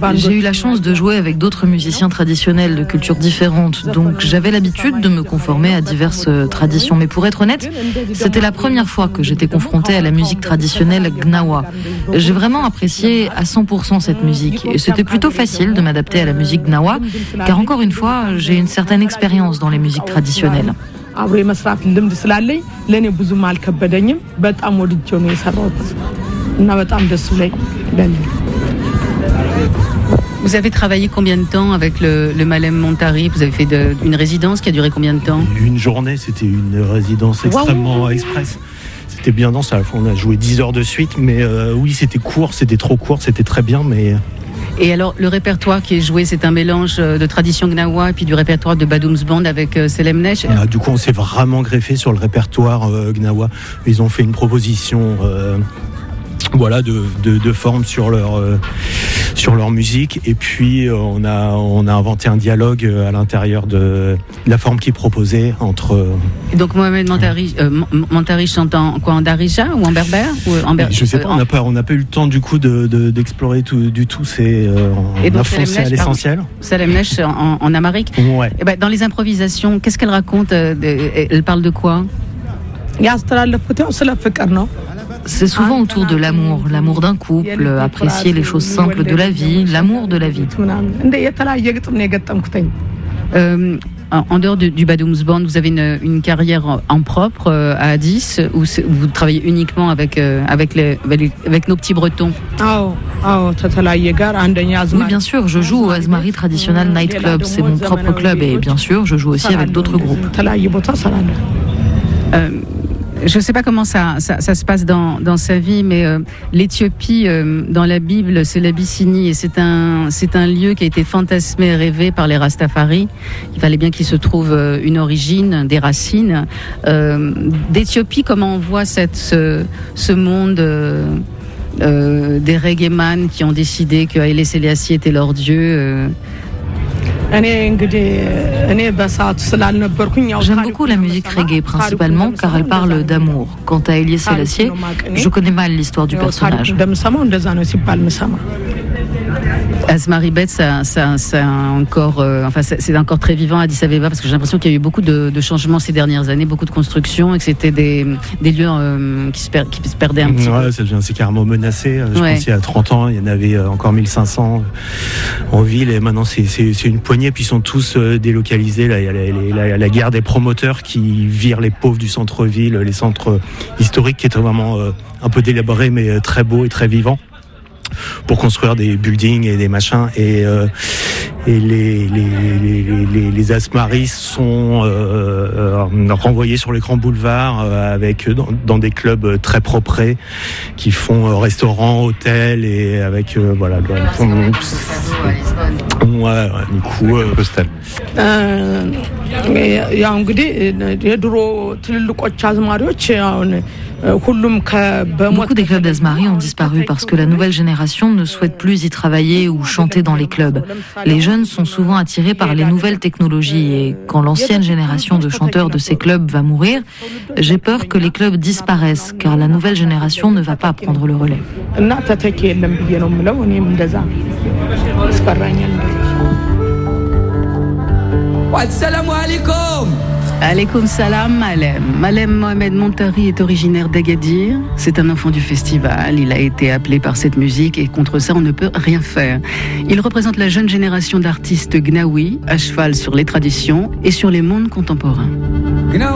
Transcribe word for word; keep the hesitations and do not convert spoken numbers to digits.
J'ai eu la chance de jouer avec d'autres musiciens traditionnels de cultures différentes, donc j'avais l'habitude de me conformer à diverses traditions. Mais pour être honnête, c'était la première fois que j'étais confrontée à la musique traditionnelle gnawa. J'ai vraiment apprécié à cent pour cent cette musique et c'était plutôt facile de m'adapter à la musique gnawa, car encore une fois, j'ai une certaine expérience dans les musiques traditionnelles. Vous avez travaillé combien de temps avec le, le Malem Montari? Vous avez fait de, une résidence qui a duré combien de temps? Une journée, c'était une résidence extrêmement wow. express. C'était bien dense, à la fois on a joué dix heures de suite, mais euh, oui, c'était court, c'était trop court, c'était très bien, mais... Et alors, le répertoire qui est joué, c'est un mélange de tradition gnawa et puis du répertoire de Badoums Band avec euh, Selem Nesh. Ah, du coup, on s'est vraiment greffé sur le répertoire euh, gnawa. Ils ont fait une proposition... Euh, voilà de, de, de forme sur leur euh, sur leur musique et puis euh, on a on a inventé un dialogue à l'intérieur de la forme qu'ils proposaient entre euh, et donc Mohamed Montari euh, Montari chante en quoi, en darija ou en berbère ou en ber... je sais pas, on n'a pas on n'a pas eu le temps du coup de, de d'explorer tout du tout, c'est euh, on a foncé à l'essentiel. Selem Nesh en, en amharique. Ouais. Et ben dans les improvisations, qu'est-ce qu'elle raconte? Elle parle de quoi? C'est souvent autour de l'amour, l'amour d'un couple, apprécier les choses simples de la vie, l'amour de la vie. Euh, en, en dehors du, du Badoums Band, vous avez une, une carrière en propre euh, à Addis, où vous travaillez uniquement avec, euh, avec, les, avec nos petits Bretons? Oui, bien sûr, je joue au Azmari Traditional Night Club, c'est mon propre club, et bien sûr, je joue aussi avec d'autres groupes. Euh, Je ne sais pas comment ça, ça, ça se passe dans, dans sa vie, mais euh, l'Éthiopie, euh, dans la Bible, c'est l'Abyssinie, et c'est un, c'est un lieu qui a été fantasmé et rêvé par les Rastafari. Il fallait bien qu'il se trouve euh, une origine, des racines. Euh, D'Éthiopie, comment on voit cette, ce, ce monde euh, euh, des reggaeman qui ont décidé que Haïlé Sélassié était leur dieu euh, J'aime beaucoup la musique reggae, principalement car elle parle d'amour. Quant à Haïlé Sélassié, je connais mal l'histoire du personnage. Azmari Bet, ça, ça, ça encore, euh, enfin, c'est encore très vivant à Addis Abeba parce que j'ai l'impression qu'il y a eu beaucoup de, de changements ces dernières années, beaucoup de constructions et que c'était des, des lieux euh, qui, se per, qui se perdaient un petit ouais, peu. Ça devient, c'est carrément menacé. Je ouais. pense qu'il y a trente ans, il y en avait encore mille cinq cents en ville et maintenant c'est, c'est, c'est une poignée puis ils sont tous délocalisés. Là, il y a la, la, la guerre des promoteurs qui virent les pauvres du centre-ville, les centres historiques qui étaient vraiment euh, un peu délabrés mais très beaux et très vivants, pour construire des buildings et des machins et euh, et les les les les, les Azmaris sont euh, euh, renvoyés sur les grands boulevards euh, avec dans, dans des clubs très propres qui font euh, restaurants, hôtels et avec euh, voilà ouais, ouais, du coup euh, postal. Beaucoup des clubs d'Azmari ont disparu parce que la nouvelle génération ne souhaite plus y travailler ou chanter dans les clubs. Les jeunes sont souvent attirés par les nouvelles technologies et quand l'ancienne génération de chanteurs de ces clubs va mourir, j'ai peur que les clubs disparaissent car la nouvelle génération ne va pas prendre le relais. Assalamu alaikum. Alaikum salam, Malem. Malem Mohamed Montari est originaire d'Agadir. C'est un enfant du festival. Il a été appelé par cette musique et contre ça, on ne peut rien faire. Il représente la jeune génération d'artistes gnawi, à cheval sur les traditions et sur les mondes contemporains.